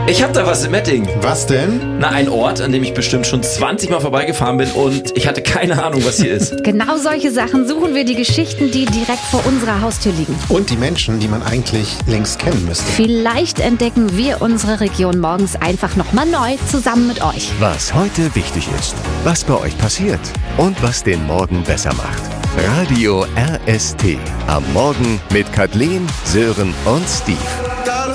Ich hab da was im Mettingen. Was denn? Na, ein Ort, an dem ich bestimmt schon 20 Mal vorbeigefahren bin und ich hatte keine Ahnung, was hier ist. Genau solche Sachen suchen wir, die Geschichten, die direkt vor unserer Haustür liegen. Und die Menschen, die man eigentlich längst kennen müsste. Vielleicht entdecken wir unsere Region morgens einfach nochmal neu zusammen mit euch. Was heute wichtig ist, was bei euch passiert und was den Morgen besser macht. Radio RST. Am Morgen mit Kathleen, Sören und Steve.